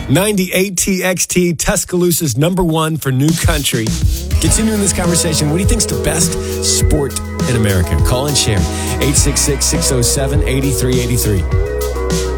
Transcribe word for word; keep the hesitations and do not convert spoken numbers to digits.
ninety-eight T X T, Tuscaloosa's number one for new country. Continuing this conversation, what do you think's the best sport in America? Call and share. eight six six, six oh seven, eight three eight three.